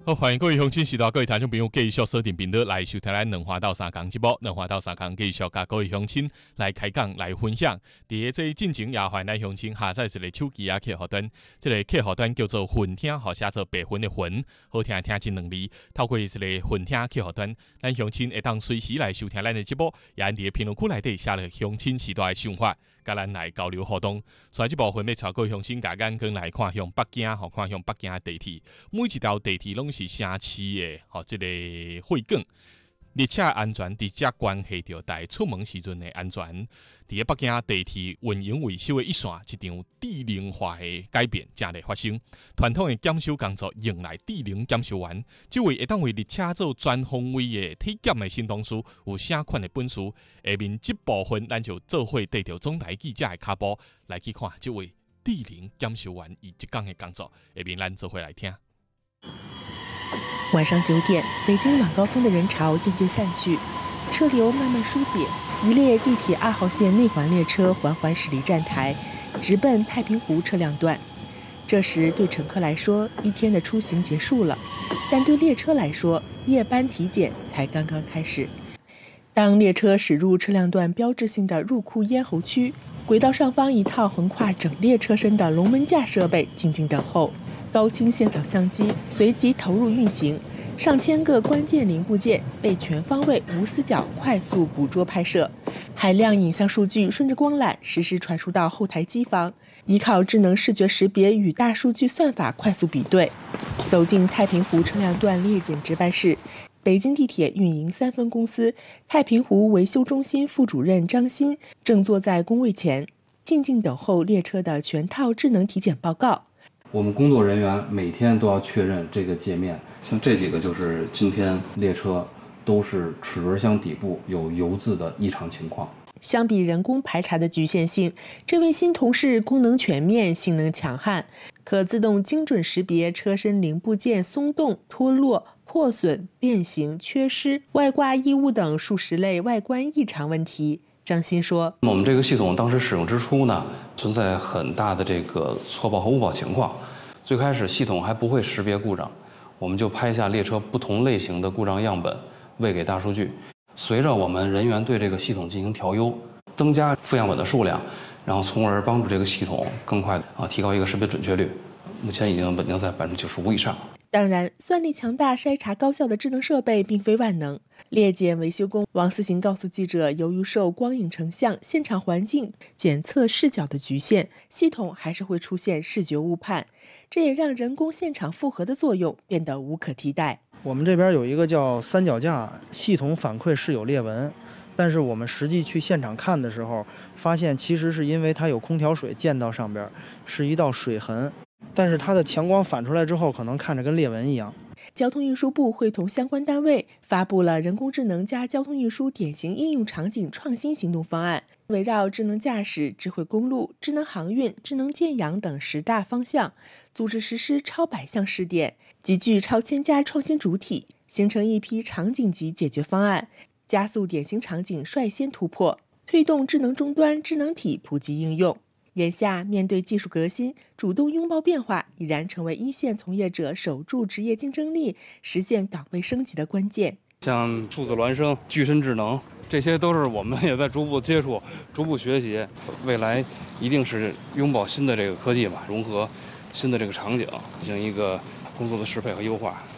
好，欢迎各位乡亲、时代各位听众朋友继续锁定频道来收听咱两花到三工节目。两花到三工继续甲各位乡亲来开讲、来分享。伫这进前也欢迎咱乡亲下载一个手机啊客户端，这个客户端叫做混听，或写做白混的混，好听听真两字。透过这个混听客户端，咱乡亲会当随时来收听咱的节目，也伫个评论区内底写了乡亲时代的想法，甲咱来交流互动。所以这部分要超过乡亲甲眼光来看向北京，或看向北京的地铁，每一条地铁拢是城市的这个会馆，列车安全直接关系到大家出门时阵的安全。伫北京地铁运营维修的一线，一场智能化的改变正在发生。传统的检修工作迎来智能检修员，这位会当为列车做全方位的体检的新同事，有啥款的本事？下面这部分，咱就做伙带着总台记者的脚步来去看这位智能检修员伊一天的工作。下面咱做伙来听。 晚上9点，北京晚高峰的人潮渐渐散去，车流慢慢疏解。一列地铁2号线内环列车缓缓驶离站台，直奔太平湖车辆段。这时，对乘客来说，一天的出行结束了；但对列车来说，夜班体检才刚刚开始。当列车驶入车辆段标志性的入库咽喉区，轨道上方一套横跨整列车身的龙门架设备静静等候。高清线扫相机随即投入运行，上千个关键零部件被全方位无死角快速捕捉拍摄，海量影像数据顺着光缆实时传输到后台机房，依靠智能视觉识别与大数据算法快速比对。走进太平湖车辆段列检值班室，北京地铁运营3分公司太平湖维修中心副主任张鑫正坐在工位前，静静等候列车的全套智能体检报告。 我们工作人员每天都要确认这个界面，像这几个就是今天列车都是齿轮箱底部有油渍的异常情况。 相比人工排查的局限性，这位新同事功能全面、性能强悍，可自动精准识别车身零部件松动、脱落、破损、变形、缺失、外挂异物等数十类外观异常问题。张鑫说：“ 我们这个系统当时使用之初呢，存在很大的这个错报和误报情况。最开始系统还不会识别故障，我们就拍下列车不同类型的故障样本，喂给大数据。随着我们人员对这个系统进行调优，增加负样本的数量，然后从而帮助这个系统更快提高一个识别准确率。目前已经稳定在95%以上。” 当然，算力强大、筛查高效的智能设备并非万能。列检维修工王思行告诉记者，由于受光影成像、现场环境检测视角的局限，系统还是会出现视觉误判，这也让人工现场复核的作用变得无可替代。 我们这边有一个叫三脚架，系统反馈是有裂纹，但是我们实际去现场看的时候，发现其实是因为它有空调水溅到上边，是一道水痕。但是它的强光反出来之后，可能看着跟裂纹一样。 交通运输部会同相关单位发布了人工智能加交通运输典型应用场景创新行动方案，围绕智能驾驶、智慧公路、智能航运、智能建氧等10大方向，组织实施超100项试点，集聚超1000家创新主体，形成一批场景级解决方案，加速典型场景率先突破，推动智能终端、智能体普及应用。眼下，面对技术革新，主动拥抱变化，已然成为一线从业者守住职业竞争力、实现岗位升级的关键。 像数字孪生、具身智能，这些都是我们也在逐步接触、逐步学习。未来一定是拥抱新的这个科技吧，融合新的这个场景，进行一个工作的适配和优化。